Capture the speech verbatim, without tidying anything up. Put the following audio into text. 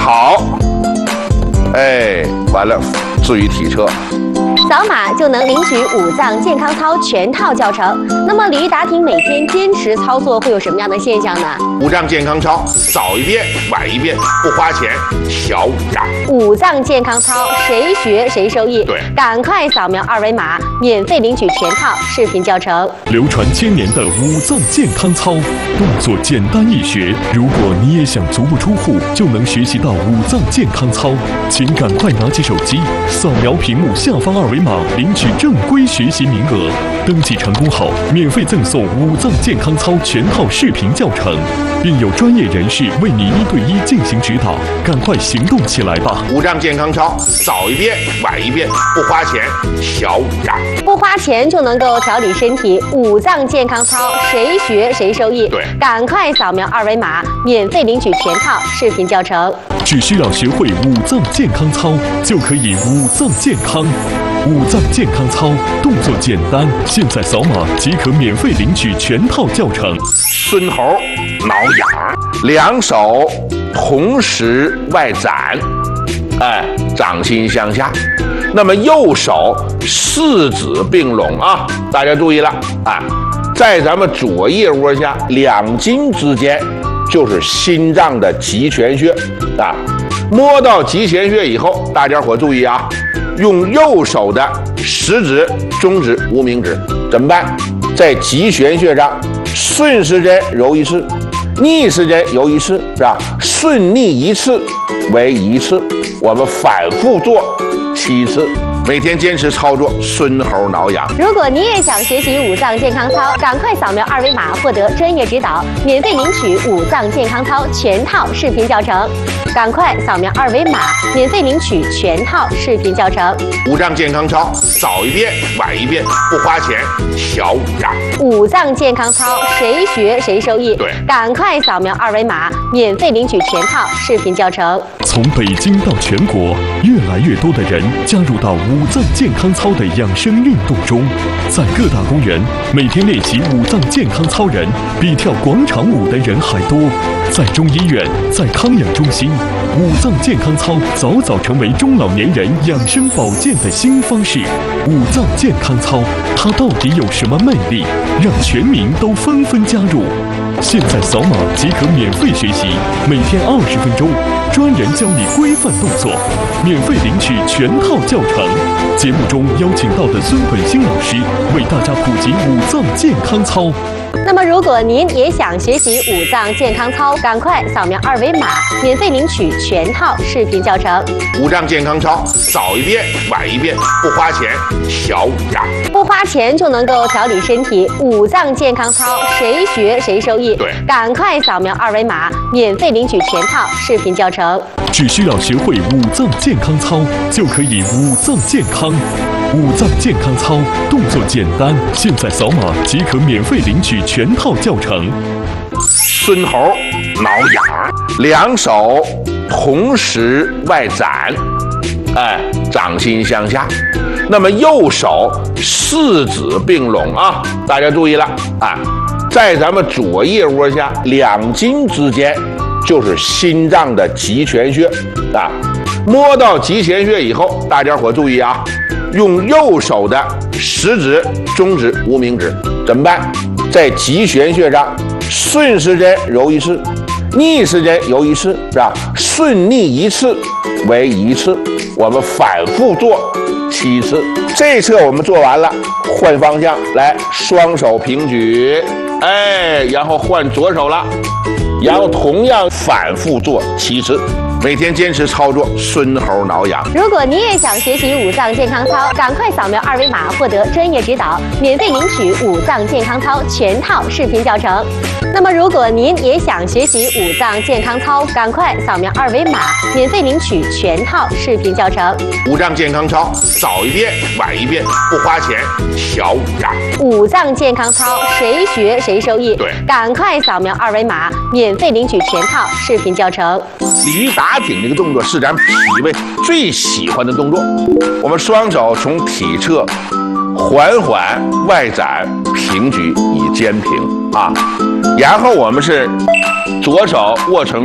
好，哎，完了，至于体测。 扫码就能领取五脏健康操全套教程。那么李玉达婷每天坚持操作会有什么样的现象呢？ 五脏健康操早一遍晚一遍，不花钱，小五脏。 五脏健康操谁学谁受益。 对， 赶快扫描二维码，免费领取全套视频教程。 流传千年的五脏健康操，动作简单易学。如果你也想足不出户就能学习到五脏健康操，请赶快拿起手机，扫描屏幕下方二维码，领取正规学习名额。登记成功后，免费赠送五脏健康操全套视频教程，并有专业人士为你一对一进行指导。赶快行动起来吧！ 五脏健康操早一遍晚一遍，不花钱，小五脏。 不花钱就能够调理身体，五脏健康操谁学谁受益。 对， 赶快扫描二维码，免费领取全套视频教程。 只需要学会五脏健康操，就可以五脏健康。五脏健康操动作简单，现在扫码即可免费领取全套教程。 孙猴挠痒，两手同时外展，哎，掌心向下。那么右手四指并拢啊，大家注意了啊，在咱们左腋窝下两筋之间就是心脏的极泉穴啊。摸到极泉穴以后，大家伙注意啊，用右手的食指、中指、无名指怎么办？在极泉穴上顺时针揉一次，逆时针揉一次，是吧？顺逆一次为一次，我们反复做七次。每天坚持操作，孙猴挠痒。 如果你也想学习五脏健康操，赶快扫描二维码获得专业指导，免费领取五脏健康操全套视频教程。赶快扫描二维码，免费领取全套视频教程。 五脏健康操早一遍晚一遍，不花钱，小五脏。 五脏健康操谁学谁受益。 对， 赶快扫描二维码，免费领取全套视频教程。 从北京到全国，越来越多的人加入到五脏健康操的养生运动中，在各大公园，每天练习五脏健康操人比跳广场舞的人还多。在中医院，在康养中心，五脏健康操早早成为中老年人养生保健的新方式。五脏健康操，它到底有什么魅力，让全民都纷纷加入？现在扫码即可免费学习，每天二十分钟，专人教你规范动作，免费领取全套教程。节目中邀请到的孙本兴老师为大家普及五脏健康操。 那么如果您也想学习五脏健康操，赶快扫描二维码，免费领取全套视频教程。 五脏健康操早一遍晚一遍，不花钱，小五脏。 不花钱就能够调理身体，五脏健康操谁学谁受益。 对， 赶快扫描二维码，免费领取全套视频教程。 只需要学会五脏健康操，就可以五脏健康。五脏健康操动作简单，现在扫码即可免费领取全套教程。 孙猴挠痒，两手同时外展，哎，掌心向下。那么右手四指并拢啊，大家注意了啊，在咱们左腋窝下两筋之间就是心脏的极泉穴啊。摸到极泉穴以后，大家伙注意啊，用右手的食指、中指、无名指怎么办？在极泉穴上顺时针揉一次，逆时针揉一次，是吧？顺逆一次为一次，我们反复做七次。这一侧我们做完了，换方向来，双手平举，哎，然后换左手了，然后同样反复做七次。每天坚持操作，孙猴挠痒。 如果你也想学习五脏健康操，赶快扫描二维码获得专业指导，免费领取五脏健康操全套视频教程。那么如果您也想学习五脏健康操，赶快扫描二维码，免费领取全套视频教程。 五脏健康操早一遍晚一遍，不花钱，小五脏。 五脏健康操谁学谁受益。 对， 赶快扫描二维码，免费领取全套视频教程。 鲤鱼打挺这个动作是咱脾胃最喜欢的动作。我们双手从体侧缓缓外展平举以肩平啊，然后我们是左手握成